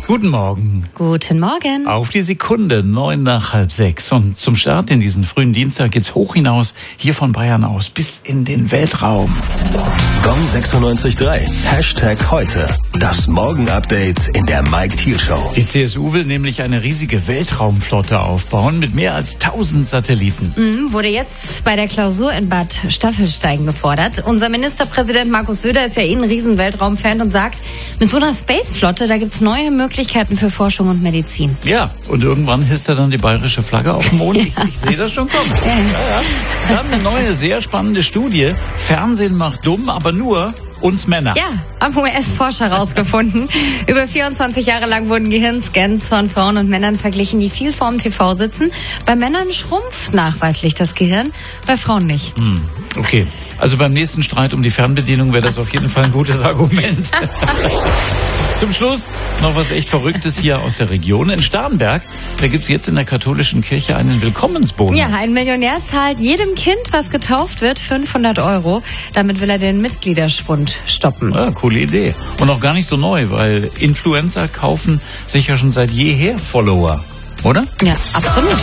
Guten Morgen. Guten Morgen. Auf die Sekunde, 5:09. Und zum Start in diesen frühen Dienstag geht's hoch hinaus, hier von Bayern aus, bis in den Weltraum. Gong 96.3. #heute. Das Morgen-Update in der Mike Thiel Show. Die CSU will nämlich eine riesige Weltraumflotte aufbauen mit mehr als 1000 Satelliten. Wurde jetzt bei der Klausur in Bad Staffelstein gefordert. Unser Ministerpräsident Markus Söder ist ja ein riesen Weltraumfan und sagt, mit so einer Spaceflotte, da gibt's neue Möglichkeiten für Forschung und Medizin. Ja, und irgendwann hisst er dann die bayerische Flagge auf dem Mond. Ja. Ich sehe das schon kommen. Ja. Dann eine neue, sehr spannende Studie. Fernsehen macht dumm, aber nur uns Männer. Ja, haben US-Forscher rausgefunden. Über 24 Jahre lang wurden Gehirnscans von Frauen und Männern verglichen, die viel vorm TV sitzen. Bei Männern schrumpft nachweislich das Gehirn, bei Frauen nicht. Okay, also beim nächsten Streit um die Fernbedienung wäre das auf jeden Fall ein gutes Argument. Zum Schluss noch was echt Verrücktes hier aus der Region. In Starnberg, da gibt's jetzt in der katholischen Kirche einen Willkommensbonus. Ja, ein Millionär zahlt jedem Kind, was getauft wird, 500 €. Damit will er den Mitgliederschwund stoppen. Ja, coole Idee. Und auch gar nicht so neu, weil Influencer kaufen sich ja schon seit jeher Follower, oder? Ja, absolut.